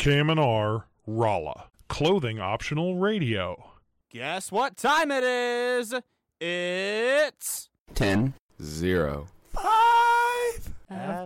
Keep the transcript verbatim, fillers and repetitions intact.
K M N R, Rolla. Clothing optional radio. Guess what time it is? It's... Ten. Zero. Five.